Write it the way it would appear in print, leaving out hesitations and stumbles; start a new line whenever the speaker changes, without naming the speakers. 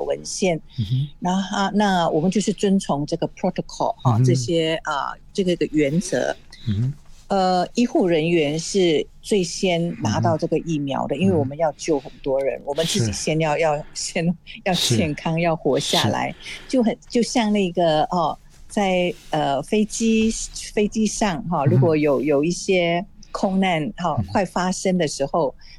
文献，然后那我们就是遵从这个 protocol 这些这个原则。医护人员是最先拿到这个疫苗的，因为我们要救很多人，我们自己先要健康，要活下来，就像那个在飞机上如果有一些空难快发生的时候，